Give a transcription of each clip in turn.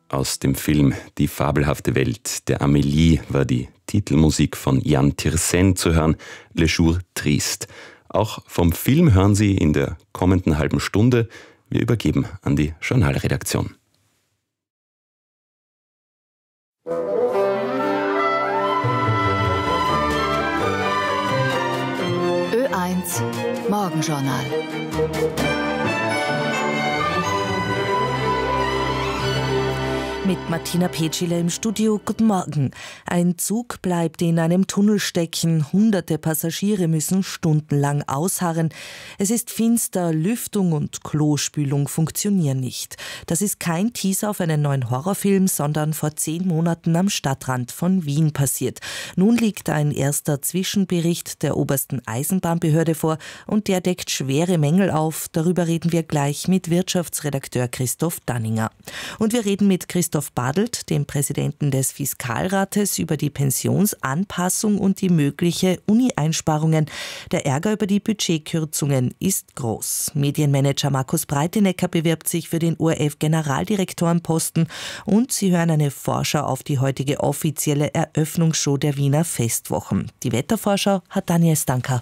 Aus dem Film Die fabelhafte Welt der Amélie war die Titelmusik von Jan Tiersen zu hören, Le Jour Triste. Auch vom Film hören Sie in der kommenden halben Stunde. Wir übergeben an die Journalredaktion. Ö1 Morgenjournal. Mit Martina Petschile im Studio. Guten Morgen. Ein Zug bleibt in einem Tunnel stecken. Hunderte Passagiere müssen stundenlang ausharren. Es ist finster, Lüftung und Klospülung funktionieren nicht. Das ist kein Teaser auf einen neuen Horrorfilm, sondern vor 10 Monaten am Stadtrand von Wien passiert. Nun liegt ein erster Zwischenbericht der obersten Eisenbahnbehörde vor und der deckt schwere Mängel auf. Darüber reden wir gleich mit Wirtschaftsredakteur Christoph Danninger. Und wir reden mit Christoph Badelt, dem Präsidenten des Fiskalrates, über die Pensionsanpassung und die mögliche Uni-Einsparungen. Der Ärger über die Budgetkürzungen ist groß. Medienmanager Markus Breitinecker bewirbt sich für den ORF-Generaldirektorenposten und Sie hören eine Vorschau auf die heutige offizielle Eröffnungsshow der Wiener Festwochen. Die Wettervorschau hat Daniel Stanker.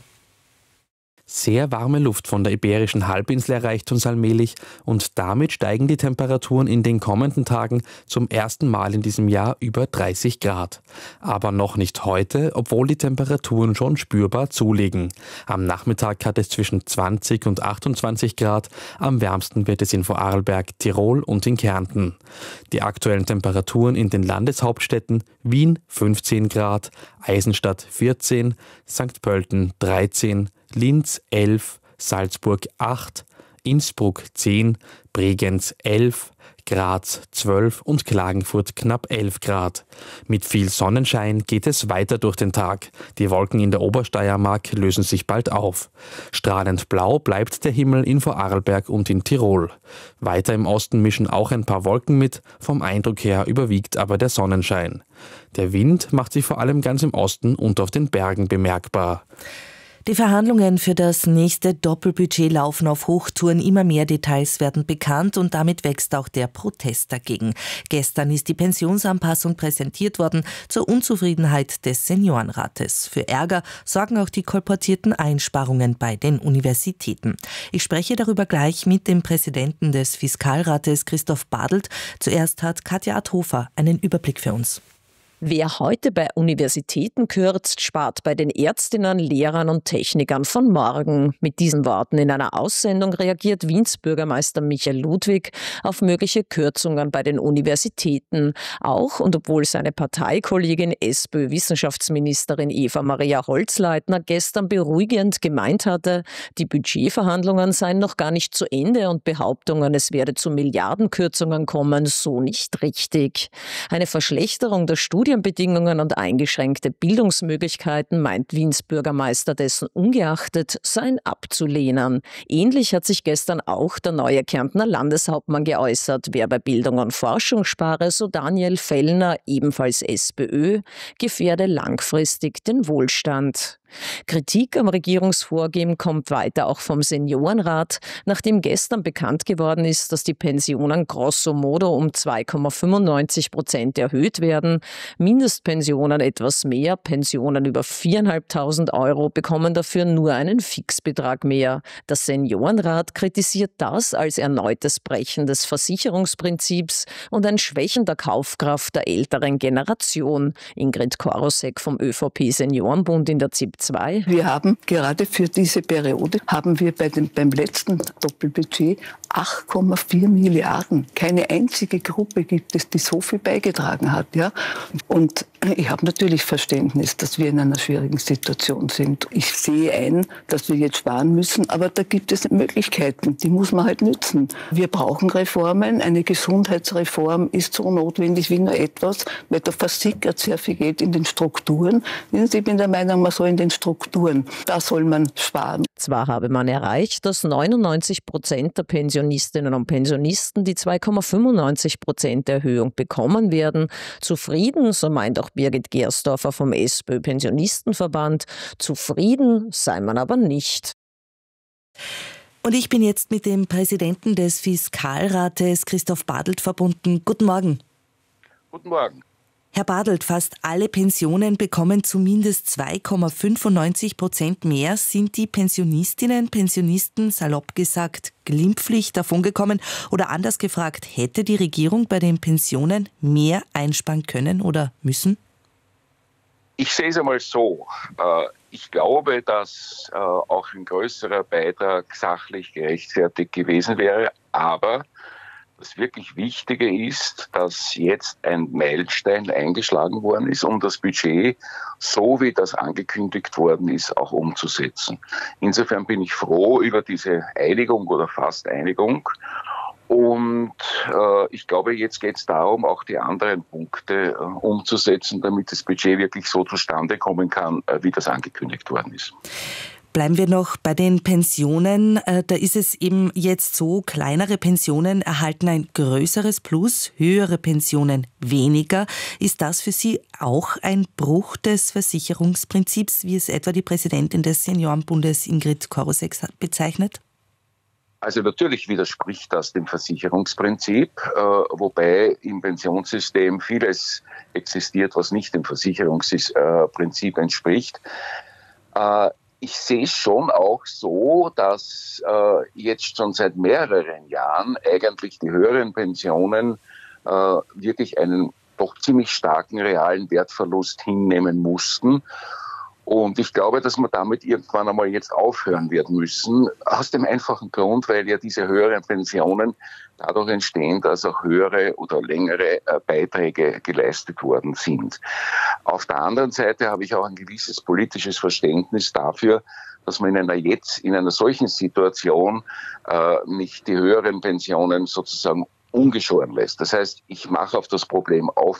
Sehr warme Luft von der Iberischen Halbinsel erreicht uns allmählich und damit steigen die Temperaturen in den kommenden Tagen zum ersten Mal in diesem Jahr über 30 Grad. Aber noch nicht heute, obwohl die Temperaturen schon spürbar zulegen. Am Nachmittag hat es zwischen 20 und 28 Grad, am wärmsten wird es in Vorarlberg, Tirol und in Kärnten. Die aktuellen Temperaturen in den Landeshauptstädten: Wien 15 Grad, Eisenstadt 14, St. Pölten 13, Linz 11, Salzburg 8, Innsbruck 10, Bregenz 11, Graz 12 und Klagenfurt knapp 11 Grad. Mit viel Sonnenschein geht es weiter durch den Tag. Die Wolken in der Obersteiermark lösen sich bald auf. Strahlend blau bleibt der Himmel in Vorarlberg und in Tirol. Weiter im Osten mischen auch ein paar Wolken mit, vom Eindruck her überwiegt aber der Sonnenschein. Der Wind macht sich vor allem ganz im Osten und auf den Bergen bemerkbar. Die Verhandlungen für das nächste Doppelbudget laufen auf Hochtouren. Immer mehr Details werden bekannt und damit wächst auch der Protest dagegen. Gestern ist die Pensionsanpassung präsentiert worden, zur Unzufriedenheit des Seniorenrates. Für Ärger sorgen auch die kolportierten Einsparungen bei den Universitäten. Ich spreche darüber gleich mit dem Präsidenten des Fiskalrates, Christoph Badelt. Zuerst hat Katja Adhofer einen Überblick für uns. Wer heute bei Universitäten kürzt, spart bei den Ärztinnen, Lehrern und Technikern von morgen. Mit diesen Worten in einer Aussendung reagiert Wiens Bürgermeister Michael Ludwig auf mögliche Kürzungen bei den Universitäten. Auch und obwohl seine Parteikollegin SPÖ-Wissenschaftsministerin Eva-Maria Holzleitner gestern beruhigend gemeint hatte, die Budgetverhandlungen seien noch gar nicht zu Ende und Behauptungen, es werde zu Milliardenkürzungen kommen, so nicht richtig. Eine Verschlechterung der Studienbedingungen und eingeschränkte Bildungsmöglichkeiten, meint Wiens Bürgermeister dessen ungeachtet, seien abzulehnen. Ähnlich hat sich gestern auch der neue Kärntner Landeshauptmann geäußert. Wer bei Bildung und Forschung spare, so Daniel Fellner, ebenfalls SPÖ, gefährde langfristig den Wohlstand. Kritik am Regierungsvorgehen kommt weiter auch vom Seniorenrat, nachdem gestern bekannt geworden ist, dass die Pensionen grosso modo um 2,95% erhöht werden. Mindestpensionen etwas mehr, Pensionen über 4.500 Euro bekommen dafür nur einen Fixbetrag mehr. Das Seniorenrat kritisiert das als erneutes Brechen des Versicherungsprinzips und ein Schwächen der Kaufkraft der älteren Generation. Ingrid Korosek vom ÖVP-Seniorenbund in der ZIP 2. Wir haben gerade für diese Periode, beim letzten Doppelbudget 8,4 Milliarden. Keine einzige Gruppe gibt es, die so viel beigetragen hat. Ja? Und ich habe natürlich Verständnis, dass wir in einer schwierigen Situation sind. Ich sehe ein, dass wir jetzt sparen müssen, aber da gibt es Möglichkeiten, die muss man halt nützen. Wir brauchen Reformen. Eine Gesundheitsreform ist so notwendig wie nur etwas, weil da versickert sehr viel Geld in den Strukturen. Ich bin der Meinung, man soll in den Strukturen, da soll man sparen. Zwar habe man erreicht, dass 99% der Pensionistinnen und Pensionisten die 2,95% Erhöhung bekommen werden. Zufrieden, so meint auch Birgit Gersdorfer vom SPÖ-Pensionistenverband, zufrieden sei man aber nicht. Und ich bin jetzt mit dem Präsidenten des Fiskalrates, Christoph Badelt, verbunden. Guten Morgen. Guten Morgen. Herr Bartelt, fast alle Pensionen bekommen zumindest 2,95% mehr. Sind die Pensionistinnen, Pensionisten, salopp gesagt, glimpflich davongekommen? Oder anders gefragt, hätte die Regierung bei den Pensionen mehr einsparen können oder müssen? Ich sehe es einmal so. Ich glaube, dass auch ein größerer Beitrag sachlich gerechtfertigt gewesen wäre. Aber das wirklich Wichtige ist, dass jetzt ein Meilenstein eingeschlagen worden ist, um das Budget, so wie das angekündigt worden ist, auch umzusetzen. Insofern bin ich froh über diese Einigung oder fast Einigung. Und ich glaube, jetzt geht es darum, auch die anderen Punkte umzusetzen, damit das Budget wirklich so zustande kommen kann, wie das angekündigt worden ist. Bleiben wir noch bei den Pensionen. Da ist es eben jetzt so, kleinere Pensionen erhalten ein größeres Plus, höhere Pensionen weniger. Ist das für Sie auch ein Bruch des Versicherungsprinzips, wie es etwa die Präsidentin des Seniorenbundes Ingrid Korosek bezeichnet? Also natürlich widerspricht das dem Versicherungsprinzip, wobei im Pensionssystem vieles existiert, was nicht dem Versicherungsprinzip entspricht. Ich sehe es schon auch so, dass jetzt schon seit mehreren Jahren eigentlich die höheren Pensionen wirklich einen doch ziemlich starken realen Wertverlust hinnehmen mussten. Und ich glaube, dass wir damit irgendwann einmal jetzt aufhören werden müssen, aus dem einfachen Grund, weil ja diese höheren Pensionen dadurch entstehen, dass auch höhere oder längere Beiträge geleistet worden sind. Auf der anderen Seite habe ich auch ein gewisses politisches Verständnis dafür, dass man in einer solchen Situation nicht die höheren Pensionen sozusagen ungeschoren lässt. Das heißt, ich mache auf das Problem auf.